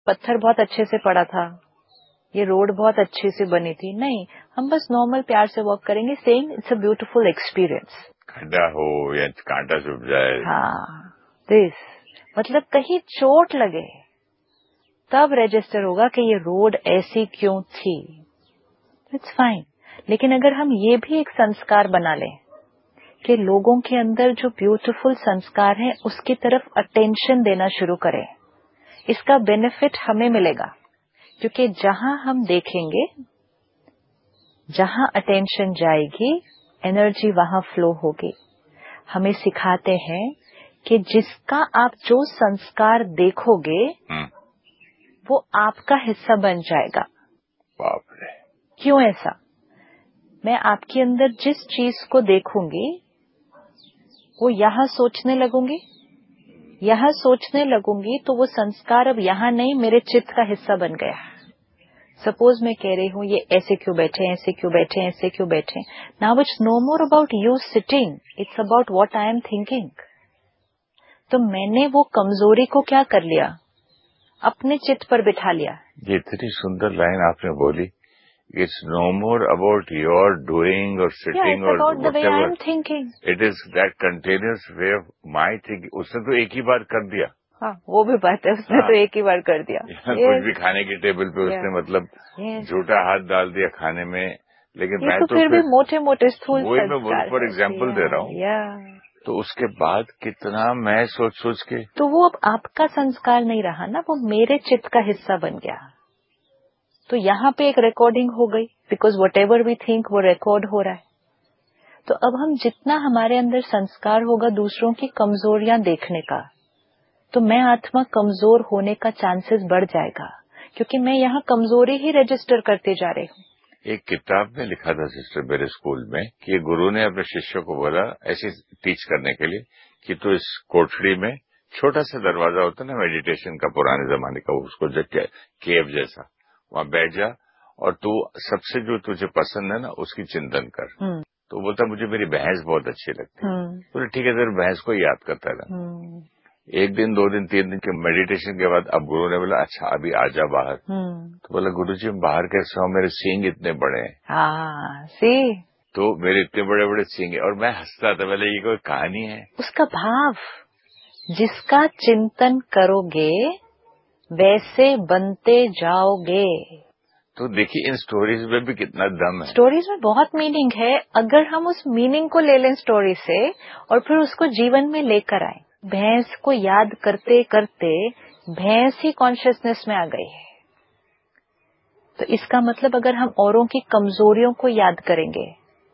पत्थर बहुत अच्छे से पड़ा था, ये रोड बहुत अच्छे से बनी थी, नहीं, हम बस नॉर्मल प्यार से वॉक करेंगे, saying it's a beautiful experience. खड्डा हो या कांटा चुभ जाए, हाँ, दिस मतलब कहीं चोट लगे तब रजिस्टर होगा कि ये रोड ऐसी क्यों थी। It's fine. लेकिन अगर हम ये भी एक संस्कार बना लें कि लोगों के अंदर जो ब्यूटीफुल संस्कार है उसकी तरफ अटेंशन देना शुरू करें, इसका बेनिफिट हमें मिलेगा। क्योंकि जहां हम देखेंगे, जहां अटेंशन जाएगी, एनर्जी वहां फ्लो होगी। हमें सिखाते हैं कि जिसका आप जो संस्कार देखोगे वो आपका हिस्सा बन जाएगा। बाप रे, क्यों ऐसा? मैं आपके अंदर जिस चीज को देखूंगी वो यहां सोचने लगूंगी, यहां सोचने लगूंगी तो वो संस्कार अब यहां नहीं, मेरे चित्त का हिस्सा बन गया। सपोज मैं कह रही हूँ ये ऐसे क्यों बैठे, ऐसे क्यों बैठे, ऐसे क्यों बैठे। Now it's no more about you sitting, it's about what I am thinking. तो मैंने वो कमजोरी को क्या कर लिया, अपने चित्त पर बिठा लिया। ये इतनी सुंदर लाइन आपने बोली, it's no more about your doing और सिटिंग और about the way I am whatever, thinking. It is that continuous way of my thinking. उसने तो एक ही बार कर दिया। हाँ, वो भी बात है, उसने तो एक ही बार कर दिया। कुछ भी खाने की टेबल पे उसने मतलब झूठा हाथ डाल दिया खाने में। लेकिन ये मैं तो फिर भी मोटे मोटे स्थूल वही मैं संस्कार फॉर है। एग्जाम्पल दे रहा हूँ। तो उसके बाद कितना मैं सोच सोच के, तो वो अब आपका संस्कार नहीं रहा ना, वो मेरे चित्त का हिस्सा बन गया। तो यहाँ पे एक रिकॉर्डिंग हो गई, because what ever we think वो रिकॉर्ड हो रहा है। तो अब हम जितना हमारे अंदर संस्कार होगा दूसरों की कमजोरियां देखने का, तो मैं आत्मा कमजोर होने का चांसेस बढ़ जाएगा, क्योंकि मैं यहाँ कमजोरी ही रजिस्टर करते जा रही हूँ। एक किताब में लिखा था सिस्टर मेरे स्कूल में कि गुरु ने अपने शिष्यों को बोला ऐसे टीच करने के लिए कि तू इस कोठरी में छोटा सा दरवाजा होता है ना मेडिटेशन का, पुराने जमाने का, उसको केव जैसा, वहां बैठ जा और तू सबसे जो तुझे पसंद है ना उसकी चिंतन कर। तो बोलता मुझे मेरी भैंस बहुत अच्छी लगती है। बोले ठीक है, तेरे भैंस को याद करता रहा। एक दिन, 2 दिन, 3 दिन के मेडिटेशन के बाद अब गुरु ने बोला अच्छा अभी आजा बाहर। तो बोला गुरुजी मैं बाहर कैसे हूँ, मेरे सींग इतने बड़े हैं। तो मेरे इतने बड़े बड़े सींग, और मैं हंसता था, बोले ये कोई कहानी है। उसका भाव, जिसका चिंतन करोगे वैसे बनते जाओगे। तो देखिए इन स्टोरीज में भी कितना दम है। स्टोरीज में बहुत मीनिंग है, अगर हम उस मीनिंग को ले लें स्टोरी से और फिर उसको जीवन में लेकर आए। भैंस को याद करते करते भैंस ही कॉन्शियसनेस में आ गई है। तो इसका मतलब अगर हम औरों की कमजोरियों को याद करेंगे,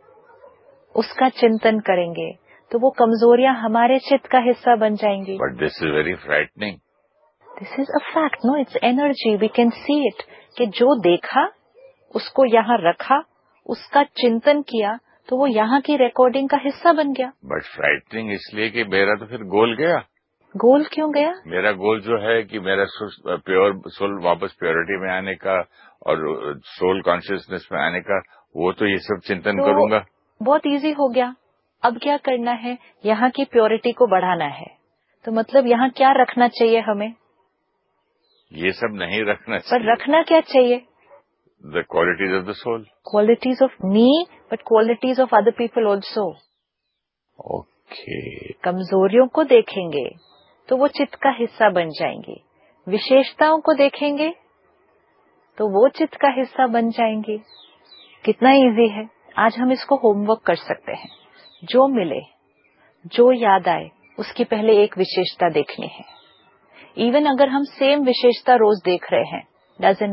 उसका चिंतन करेंगे, तो वो कमजोरियां हमारे चित्त का हिस्सा बन जाएंगी। But this is very frightening. This is a fact, no, it's energy, we can see it. कि जो देखा उसको यहाँ रखा, उसका चिंतन किया, तो वो यहाँ की रिकॉर्डिंग का हिस्सा बन गया। बट फ्राइटनिंग इसलिए कि मेरा तो फिर गोल गया। गोल क्यों गया? मेरा गोल जो है कि मेरा प्योर सोल वापस प्योरिटी में आने का और सोल कॉन्शियसनेस में आने का, वो तो ये सब चिंतन तो करूंगा। बहुत इजी हो गया। अब क्या करना है, यहाँ की प्योरिटी को बढ़ाना है। तो मतलब यहाँ क्या रखना चाहिए हमें? ये सब नहीं रखना चाहिए। पर रखना क्या चाहिए? The qualities of the soul, qualities of me, but qualities of other people also. Okay. कमजोरियों को देखेंगे तो वो चित्त का हिस्सा बन जाएंगी, विशेषताओं को देखेंगे तो वो चित्त का हिस्सा बन जाएंगी। कितना इजी है। आज हम इसको होमवर्क कर सकते हैं। जो मिले, जो याद आए, उसकी पहले एक विशेषता देखनी है। इवन अगर हम सेम विशेषता रोज देख रहे हैं, डजंट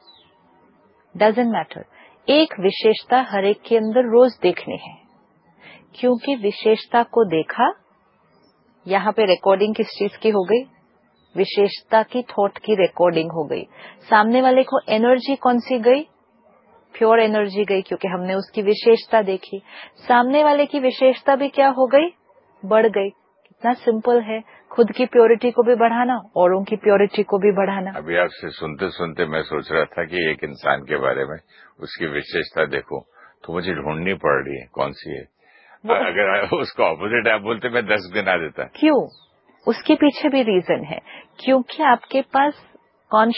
मैटर, एक विशेषता हर एक के अंदर रोज देखनी है। क्योंकि विशेषता को देखा, यहाँ पे रिकॉर्डिंग किस चीज की हो गई? विशेषता की थॉट की रिकॉर्डिंग हो गई। सामने वाले को एनर्जी कौन सी गई? प्योर एनर्जी गई, क्योंकि हमने उसकी विशेषता देखी। सामने वाले की विशेषता भी क्या हो गई? बढ़ गई। कितना सिंपल है, खुद की प्योरिटी को भी बढ़ाना, औरों की प्योरिटी को भी बढ़ाना। अभी आपसे सुनते सुनते मैं सोच रहा था कि एक इंसान के बारे में उसकी विशेषता देखूं तो मुझे ढूंढनी पड़ रही है कौन सी है। अगर उसको ऑपोजिट आप बोलते मैं 10 गिना देता। क्यों? उसके पीछे भी रीजन है, क्योंकि आपके पास